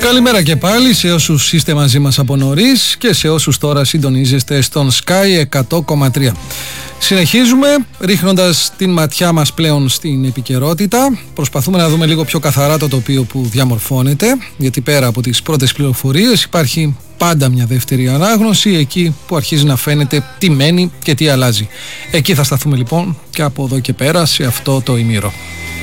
Καλημέρα και πάλι σε όσους είστε μαζί μας από νωρίς και σε όσους τώρα συντονίζεστε στον Sky 100,3. Συνεχίζουμε ρίχνοντας την ματιά μας πλέον στην επικαιρότητα. Προσπαθούμε να δούμε λίγο πιο καθαρά το τοπίο που διαμορφώνεται, γιατί πέρα από τις πρώτες πληροφορίες υπάρχει πάντα μια δεύτερη ανάγνωση, εκεί που αρχίζει να φαίνεται τι μένει και τι αλλάζει. Εκεί θα σταθούμε λοιπόν και από εδώ και πέρα σε αυτό το ημίρο.